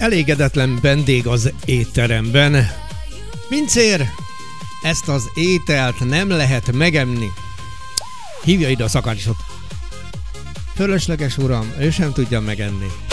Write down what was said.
elégedetlen vendég az étteremben. Pincér, ezt az ételt nem lehet megenni. Hívja ide a szakácsot. Fölösleges uram, ő sem tudja megenni.